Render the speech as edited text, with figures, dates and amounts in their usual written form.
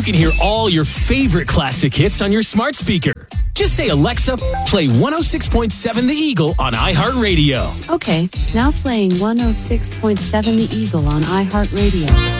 you can hear all your favorite classic hits on your smart speaker. Just say, Alexa, play 106.7 The Eagle on iHeartRadio. Okay, now playing 106.7 The Eagle on iHeartRadio.